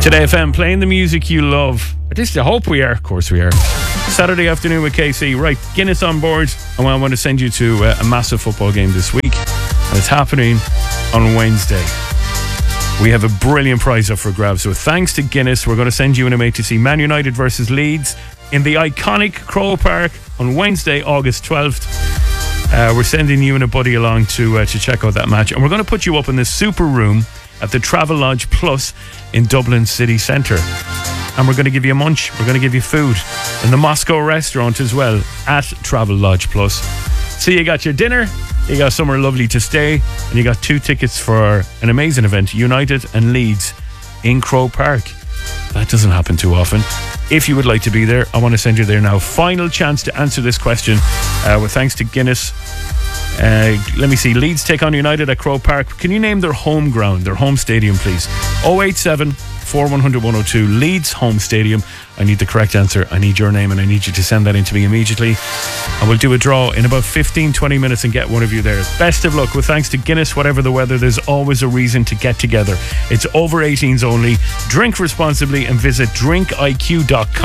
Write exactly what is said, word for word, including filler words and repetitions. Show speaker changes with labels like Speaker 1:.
Speaker 1: Today F M, playing the music you love. At least I hope we are. Of course we are. Saturday afternoon with K C. Right, Guinness on board. And I want to send you to uh, a massive football game this week. And it's happening on Wednesday. We have a brilliant prize up for grabs. So thanks to Guinness, we're going to send you and a mate to see Man United versus Leeds in the iconic Crow Park on Wednesday, August twelfth. Uh, we're sending you and a buddy along to uh, to check out that match. And we're going to put you up in this super room at the Travelodge Plus in Dublin City Centre. And we're going to give you a munch. We're going to give you food in the Moscow restaurant as well at Travelodge Plus. So you got your dinner, you got somewhere lovely to stay, and you got two tickets for an amazing event, United and Leeds in Crow Park. That doesn't happen too often. If you would like to be there, I want to send you there now. Final chance to answer this question uh, with thanks to Guinness. Uh, let me see. Leeds take on United at Crow Park. Can you name their home ground, their home stadium, please? oh eight seven, four one zero zero, one oh two. Leeds home stadium. I need the correct answer. I need your name and I need you to send that in to me immediately. I will do a draw in about fifteen, twenty minutes and get one of you there. Best of luck with thanks to Guinness. Whatever the weather, there's always a reason to get together. It's over eighteens only. Drink responsibly and visit drink I Q dot com.